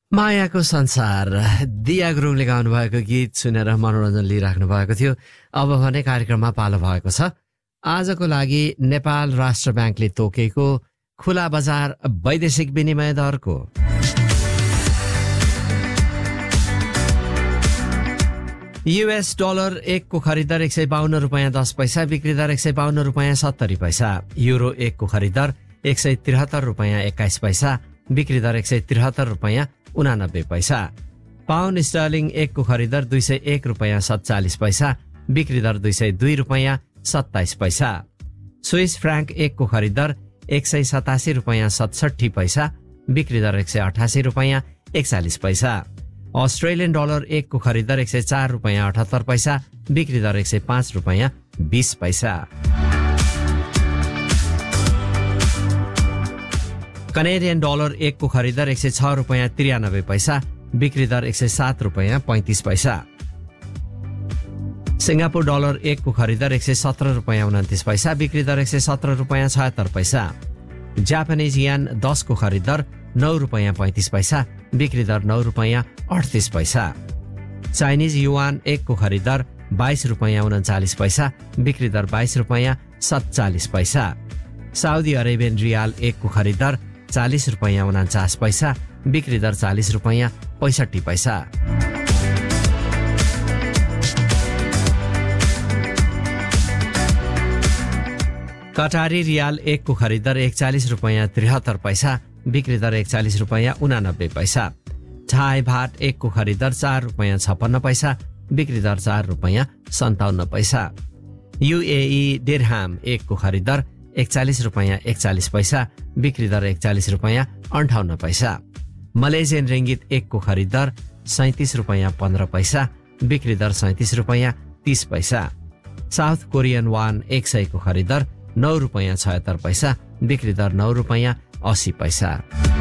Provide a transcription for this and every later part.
मायाको संसार दिया गुरुङले गाउनु भएको गीत सुनेर मनोरञ्जन लिइराख्नु भएको थियो। अब भने कार्यक्रममा पालो भएको छ। आजको लागि नेपाल राष्ट्र ब्याङ्कले तोकेको खुला बजार वैदेशिक विनिमय दरको। US डलर 1 को खरिदर 152 रुपैयाँ 10 पैसा, बिक्री दर 152 रुपैयाँ 70 पैसा। युरो 1 को खरिदर 173 रुपैयाँ 21 पैसा, बिक्री दर 173 रुपैयाँ 89 पैसा। पाउन्ड स्टर्लिङ 1 को खरिदर 201 रुपैयाँ 47 पैसा, बिक्री दर 202 रुपैयाँ 27 पैसा। स्विस फ्राङ्क 1 को खरिदर 187 रुपैयाँ 67 पैसा, बिक्री दर 188 रुपैयाँ 41 पैसा। अस्ट्रेलियन डलर 1 को खरिदर 104 रुपैयाँ 78 पैसा, बिक्री दर 105 रुपैयाँ 20 पैसा। कनेडियन डलर 1 को खरिदर 106 रुपैयाँ 93 पैसा, बिक्री दर 107 रुपैयाँ 35 पैसा। सिंगापुर डलर 1 को खरिदर 117 रुपैयाँ 29 पैसा, बिक्री दर 117 रुपैयाँ 76 पैसा। जापानिज यान 10 को खरिदर 9 रुपैयाँ 35 पैसा, बिक्री दर 9 रुपैयाँ 38 पैसा। चाइनिज युआन 1 को खरिदर 22 रुपैयाँ 39 पैसा, बिक्री दर 22 रुपैयाँ 47 पैसा। साउदी अरेबियन रियाल 1 को खरिदर 40 रुपैयाँ 49 पैसा, बिक्री दर 40 रुपैयाँ 65 पैसा। कटारी रियाल 1 को खरिदर 41 रुपैयाँ 73 पैसा, बिक्री दर 41 रुपैयाँ 89 पैसा। थाई भाट 1 को खरिदर 4 रुपैयाँ 56 पैसा, बिक्री दर 4 रुपैयाँ 57 पैसा। यूएई दिरहाम 1 को खरिदर 41 रुपैयाँ 41 पैसा, बिक्री दर 41 रुपैयाँ 58 पैसा। मलेसियन रिङ्गिट 1 को खरिदर 37 रुपैयाँ 15 पैसा, बिक्री दर 37 रुपैयाँ 30 पैसा। साउथ कोरियन वान 100 को खरिदर 9 रुपैयाँ 76 पैसा, बिक्री दर 9 रुपैयाँ 80 पैसा।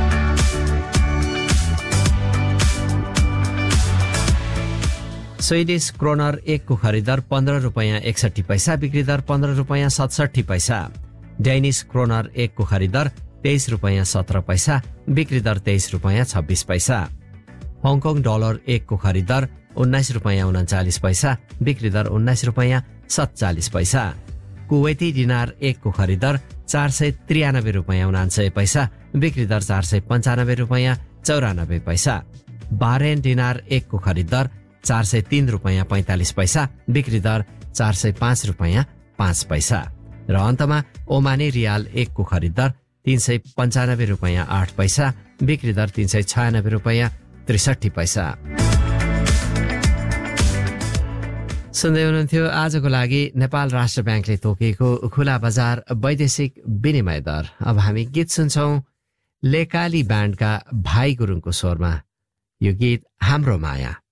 स्वीडिश क्रोनर 1 को खरिदर 15 रुपैयाँ 61 पैसा, बिक्री दर 15 रुपैयाँ 67 पैसा। डेनिश क्रोनर 1 को खरिदर 23 रुपैयाँ 17 पैसा, बिक्री दर 23 रुपैयाँ 26 पैसा। हङकङ डलर 1 को खरिदर 19 रुपैयाँ 39 पैसा, बिक्री दर 19 रुपैयाँ 47 पैसा। कुवैती दिनार 1 को खरिदर 493 रुपैयाँ 49 पैसा, बिक्री दर 495 रुपैयाँ 94 पैसा। बाह्रेन दिनार 1 को खरिदर 403 रुपैयाँ 45 पैसा, बिक्री दर 405 रुपैयाँ 5 पैसा। र अन्तमा ओमानी रियाल 1 को खरिदर 395 रुपैयाँ 8 पैसा, बिक्री दर 396 रुपैयाँ 63 पैसा। सुन्दै हुनुहुन्थ्यो आजको लागि नेपाल राष्ट्र ब्याङ्कले तोकेको खुला बजार वैदेशिक विनिमय दर। अब हामी गीत सुन्छौं लेकाली ब्यान्डका भाइ गुरुङको स्वरमा। यो गीत हाम्रो माया।